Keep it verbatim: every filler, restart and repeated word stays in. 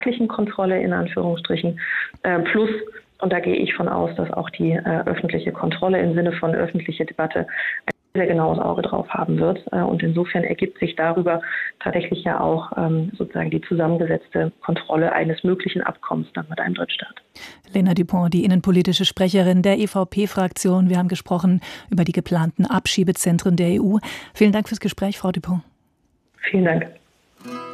Kontrolle in Anführungsstrichen äh, plus, und da gehe ich von aus, dass auch die äh, öffentliche Kontrolle im Sinne von öffentliche Debatte ein sehr genaues Auge drauf haben wird. Äh, und insofern ergibt sich darüber tatsächlich ja auch ähm, sozusagen die zusammengesetzte Kontrolle eines möglichen Abkommens dann mit einem Drittstaat. Lena Dupont, die innenpolitische Sprecherin der E V P-Fraktion. Wir haben gesprochen über die geplanten Abschiebezentren der E U. Vielen Dank fürs Gespräch, Frau Dupont. Vielen Dank.